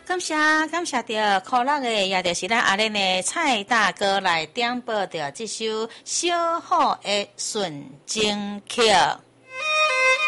感谢着可乐的，也就是咱阿恁的蔡大哥来点播着这首小好的纯情曲。